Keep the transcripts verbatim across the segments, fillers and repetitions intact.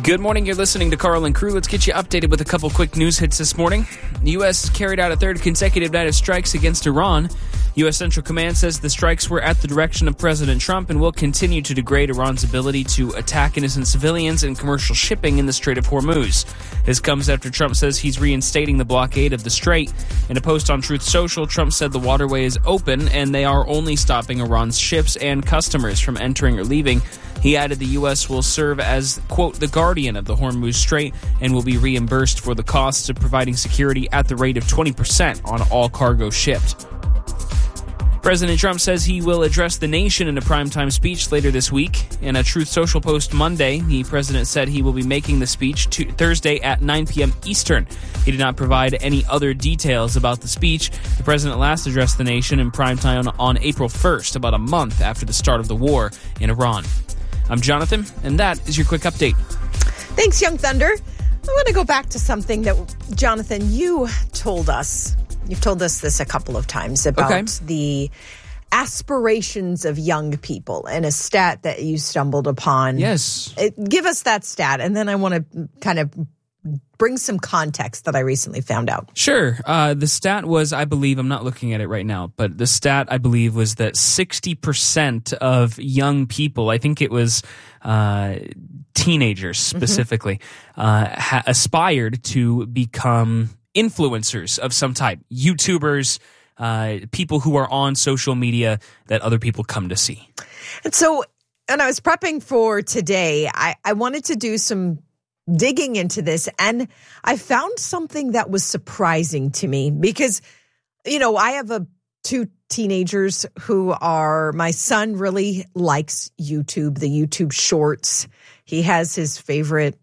Good morning. You're listening to Carl and Crew. Let's get you updated with a couple quick news hits this morning. The U S carried out a third consecutive night of strikes against Iran. U S Central Command says the strikes were at the direction of President Trump and will continue to degrade Iran's ability to attack innocent civilians and commercial shipping in the Strait of Hormuz. This comes after Trump says he's reinstating the blockade of the strait. In a post on Truth Social, Trump said the waterway is open and they are only stopping Iran's ships and customers from entering or leaving. He added the U S will serve as, quote, the guardian of the Hormuz Strait and will be reimbursed for the costs of providing security at the rate of twenty percent on all cargo shipped. President Trump says he will address the nation in a primetime speech later this week. In a Truth Social post Monday, the president said he will be making the speech to Thursday at nine p.m. Eastern. He did not provide any other details about the speech. The president last addressed the nation in primetime on, on April first, about a month after the start of the war in Iran. I'm Jonathan, and that is your quick update. Thanks, Young Thunder. I want to go back to something that, Jonathan, you told us. You've told us this a couple of times about okay. the aspirations of young people and a stat that you stumbled upon. Yes. It, give us that stat, and then I want to kind of bring some context that I recently found out. Sure. Uh, the stat was, I believe, I'm not looking at it right now, but the stat, I believe, was that sixty percent of young people, I think it was uh, teenagers specifically, mm-hmm. uh, ha- aspired to become influencers of some type, YouTubers, uh, people who are on social media that other people come to see. And so, and I was prepping for today, I, I wanted to do some digging into this, and I found something that was surprising to me because, you know, I have a two teenagers who are, my son really likes YouTube, the YouTube shorts. He has his favorite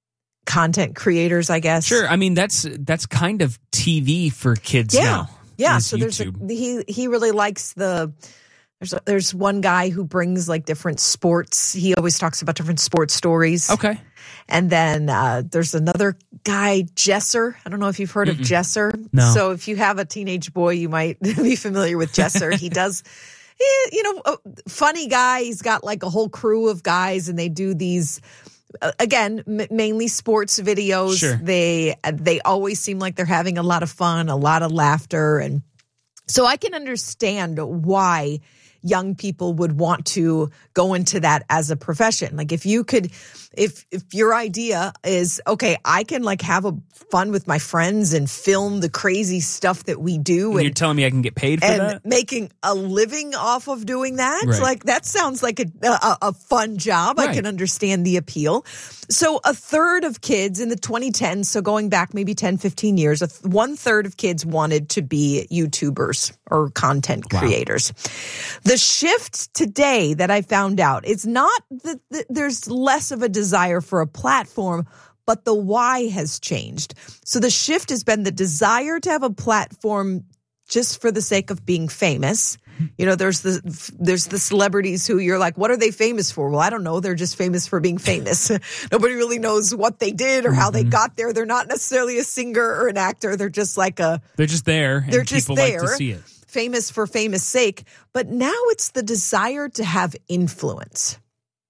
content creators, I guess. Sure. I mean, that's that's kind of T V for kids yeah. now. Yeah. So there's a, he he really likes the there's a, there's one guy who brings like different sports. He always talks about different sports stories. Okay. And then uh, there's another guy, Jesser. I don't know if you've heard Mm-mm. of Jesser. No. So if you have a teenage boy, you might be familiar with Jesser. He does, you know, a funny guy. He's got like a whole crew of guys, and they do these. Again, m- mainly sports videos. Sure. They they always seem like they're having a lot of fun, a lot of laughter. And so I can understand why young people would want to go into that as a profession. Like if you could, if if your idea is, okay, I can like have a fun with my friends and film the crazy stuff that we do. And, and you're telling me I can get paid for and that? Making a living off of doing that? Right. Like that sounds like a, a, a fun job. Right. I can understand the appeal. So a third of kids in the twenty tens, so going back maybe ten, fifteen years, a th- one third of kids wanted to be YouTubers or content wow. creators. The shift today that I found out, it's not that the, there's less of a desire for a platform, but the why has changed. So the shift has been the desire to have a platform just for the sake of being famous. You know, there's the there's the celebrities who you're like, what are they famous for? Well, I don't know. They're just famous for being famous. Nobody really knows what they did or how mm-hmm. they got there. They're not necessarily a singer or an actor. They're just like a... They're just there. And they're just people there. Like to see it. Famous for famous sake. But now it's the desire to have influence,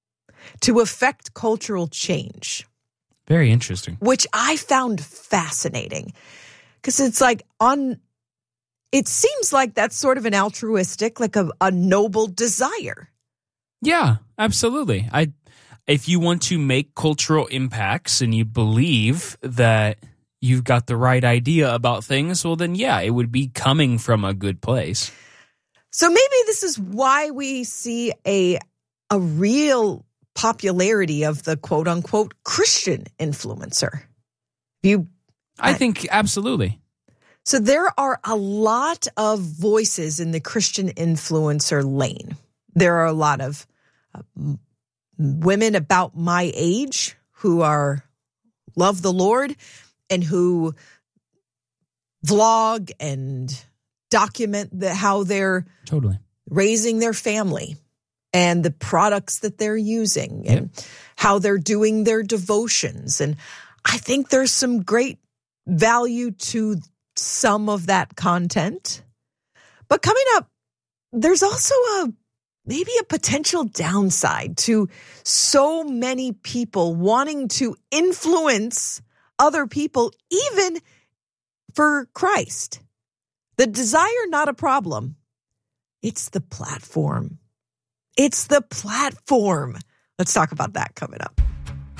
to affect cultural change. Very interesting. Which I found fascinating. Because it's like on... It seems like that's sort of an altruistic, like a, a noble desire. Yeah, absolutely. I, if you want to make cultural impacts and you believe that you've got the right idea about things, well, then, yeah, it would be coming from a good place. So maybe this is why we see a a real popularity of the quote unquote Christian influencer. You, I, I think absolutely. So there are a lot of voices in the Christian influencer lane. There are a lot of uh, women about my age who are love the Lord and who vlog and document the, how they're totally raising their family and the products that they're using and yep. how they're doing their devotions. And I think there's some great value to some of that content. But coming up, there's also a maybe a potential downside to so many people wanting to influence other people, even for Christ. The desire, not a problem. It's the platform. It's the platform. Let's talk about that coming up.